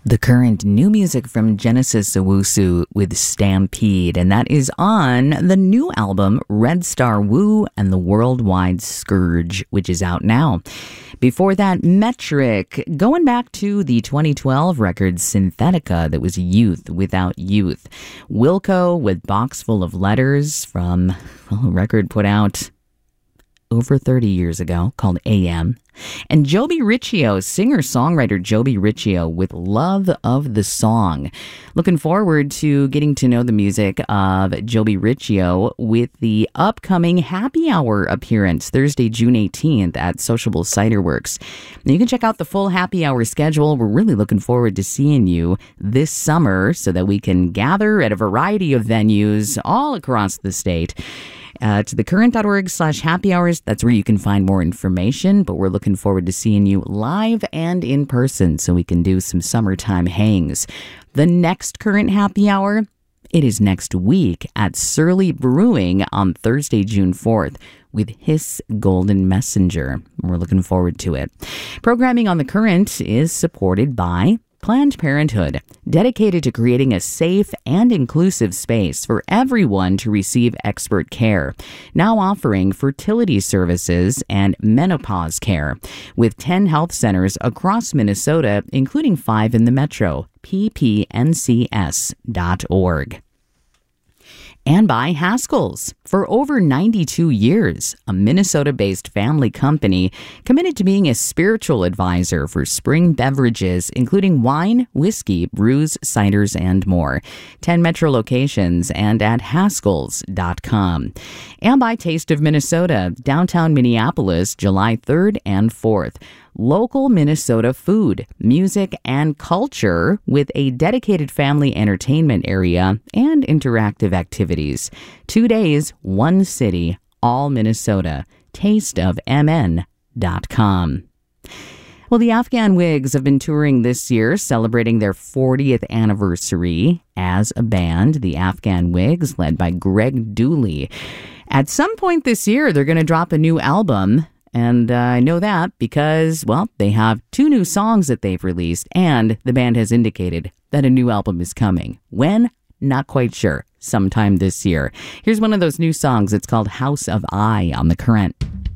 The current new music from Genesis Owusu with Stampede, and that is on the new album Red Star Woo and the Worldwide Scourge, which is out now. Before that, Metric, going back to the 2012 record Synthetica, that was Youth Without Youth. Wilco with Box Full of Letters from a record put out over 30 years ago called AM. And Joby Riccio, singer-songwriter Joby Riccio with Love of the Song. Looking forward to getting to know the music of Joby Riccio with the upcoming Happy Hour appearance Thursday, June 18th at Sociable Cider Works. Now you can check out the full Happy Hour schedule. We're really looking forward to seeing you this summer so that we can gather at a variety of venues all across the state. To thecurrent.org/happy hours. That's where you can find more information, but we're looking forward to seeing you live and in person so we can do some summertime hangs. The next Current Happy Hour, it is next week at Surly Brewing on Thursday, June 4th with Hiss Golden Messenger. We're looking forward to it. Programming on The Current is supported by Planned Parenthood, dedicated to creating a safe and inclusive space for everyone to receive expert care, now offering fertility services and menopause care, with 10 health centers across Minnesota, including 5 in the metro, ppncs.org. And by Haskell's. For over 92 years, a Minnesota-based family company committed to being a spiritual advisor for spring beverages, including wine, whiskey, brews, ciders, and more. 10 metro locations and at haskells.com. And by Taste of Minnesota, downtown Minneapolis, July 3rd and 4th. Local Minnesota food, music, and culture with a dedicated family entertainment area and interactive activities. 2 days, one city, all Minnesota. tasteofmn.com. Well, the Afghan Wigs have been touring this year, celebrating their 40th anniversary as a band. The Afghan Wigs, led by Greg Dooley. At some point this year, they're going to drop a new album. And I know that because, well, they have 2 new songs that they've released, and the band has indicated that a new album is coming. When? Not quite sure. Sometime this year. Here's one of those new songs. It's called House of I on The Current.